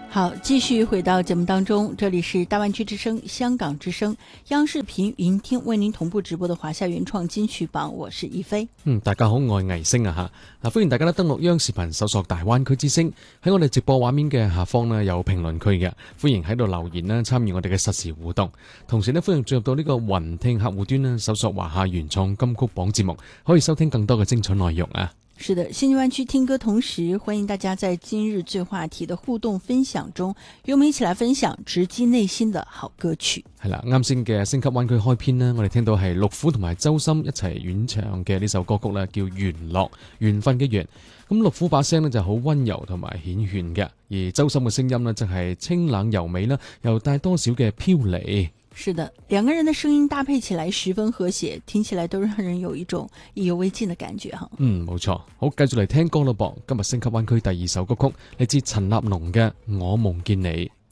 好，继续回到節目當中，這裡是大灣區之聲、香港之聲、央視頻雲聽為您同步直播的華夏原創金曲榜，我是一飛。 大家好，我係魏星啊吓。歡迎大家登錄央視頻搜索大灣區之聲，喺我哋直播畫面嘅下方呢有評論區嘅，歡迎喺度留言啦，參與我哋嘅實時互動。同時呢，歡迎進入到呢個雲聽客戶端啦，搜索華夏原創金曲榜節目，可以收聽更多嘅精彩內容啊。 是的，新灣區聽歌同時，歡迎大家在今日最話題的互動分享中，與我們一起來分享直擊內心的好歌曲。 係啦，啱先嘅星級灣區開篇呢，我哋聽到係陸虎同埋周深一齊演唱嘅呢首歌曲呢，叫《緣落》，緣分嘅緣。咁陸虎把聲呢就好溫柔同埋顯炫嘅，而周深嘅聲音呢就係清冷柔美啦，又帶多少嘅飄離。 是的，兩個人的聲音搭配起來十分和諧，聽起來都讓人有一種意猶未盡的感覺哈。 冇錯，好，繼續嚟聽歌咯噃。今日星級灣區第二首歌曲嚟自陳立農嘅《我夢見你》。